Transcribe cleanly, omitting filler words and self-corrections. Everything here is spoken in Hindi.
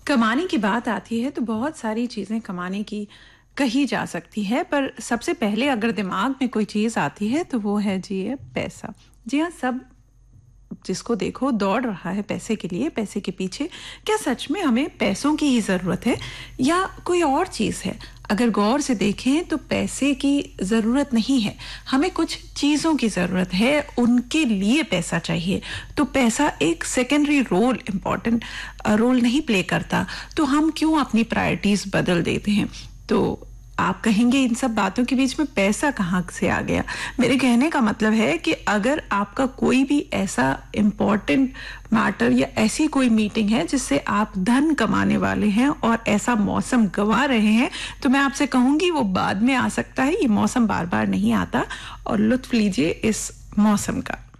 कमाने की बात आती है तो बहुत सारी चीज़ें कमाने की कही जा सकती है, पर सबसे पहले अगर दिमाग में कोई चीज़ आती है तो वो है जी है पैसा। जी हाँ, सब जिसको देखो दौड़ रहा है पैसे के लिए, पैसे के पीछे। क्या सच में हमें पैसों की ही ज़रूरत है या कोई और चीज़ है? अगर गौर से देखें तो पैसे की ज़रूरत नहीं है, हमें कुछ चीज़ों की ज़रूरत है, उनके लिए पैसा चाहिए। तो पैसा एक सेकेंडरी रोल, इम्पॉर्टेंट रोल नहीं प्ले करता। तो हम क्यों अपनी प्रायोरिटीज़ बदल देते हैं? तो आप कहेंगे इन सब बातों के बीच में पैसा कहाँ से आ गया? मेरे कहने का मतलब है कि अगर आपका कोई भी ऐसा इम्पोर्टेंट मैटर या ऐसी कोई मीटिंग है जिससे आप धन कमाने वाले हैं और ऐसा मौसम गंवा रहे हैं, तो मैं आपसे कहूंगी वो बाद में आ सकता है। ये मौसम बार बार नहीं आता और लुत्फ लीजिए इस मौसम का।